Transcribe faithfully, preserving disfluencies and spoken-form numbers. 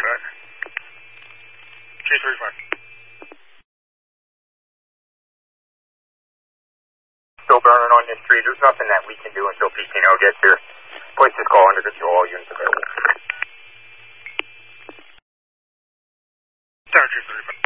thirty-five. J thirty-five. Still burning on this tree. There's nothing that we can do until P T O gets here. Place this call under control. All units available. Tower J thirty-five.